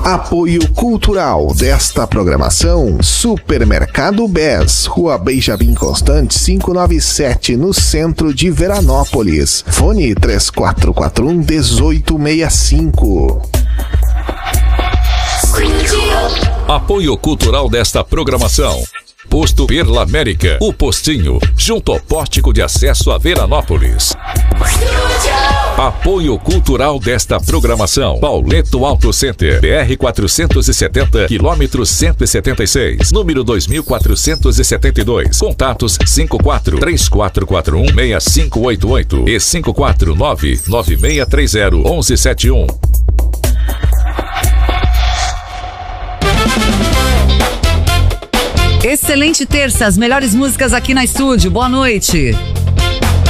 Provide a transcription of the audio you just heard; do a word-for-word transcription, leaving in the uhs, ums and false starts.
Apoio cultural desta programação: Supermercado Bes, Rua Benjamin Constant quinhentos e noventa e sete, no centro de Veranópolis. Fone três quatro quatro um, um oito seis cinco. Apoio cultural desta programação: Posto Perla América, o postinho, junto ao pórtico de acesso a Veranópolis. Apoio cultural desta programação: Pauleto Auto Center, B R quatrocentos e setenta, quilômetro cento e setenta e seis, número dois mil quatrocentos e setenta e dois. Contatos cinco quatro três quatro quatro um seis cinco oito oito e cinco quatro nove nove seis três zero um um sete um. Excelente terça, as melhores músicas aqui na estúdio. Boa noite.